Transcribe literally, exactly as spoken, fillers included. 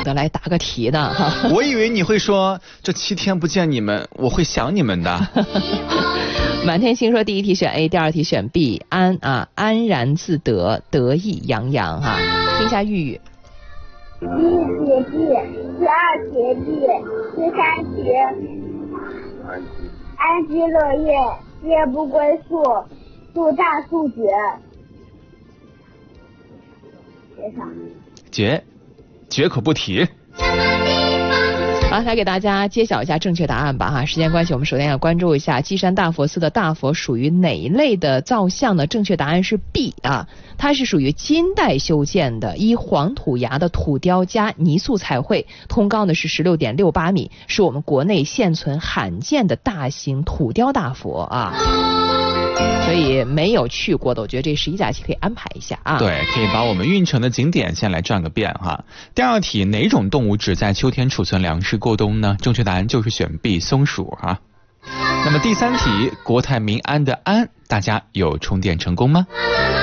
的来答个题呢。 我以为你会说这七天不见你们，我会想你们的。 满天星说第一题选 A， 第二题选 B， 安啊，安然自得，得意洋洋哈、啊。听一下玉玉。 第一题 B， 第二题 B， 第三题安居乐业，夜不归宿，速战速决。绝啥？ 绝，绝口不提。 好，来给大家揭晓一下正确答案吧哈。时间关系，我们首先要关注一下基山大佛寺的大佛属于哪一类的造像呢？正确答案是 B 啊，它是属于金代修建的，依黄土崖的土雕加泥塑彩绘，通高呢是 十六点六八米，是我们国内现存罕见的大型土雕大佛啊。所以没有去过的，我觉得这十一假期可以安排一下啊。 对，可以把我们运城的景点先来转个遍哈。第二题，哪种动物只在秋天储存粮食过冬呢？正确答案就是选 B， 松鼠哈。那么第三题，国泰民安的安，大家有充电成功吗？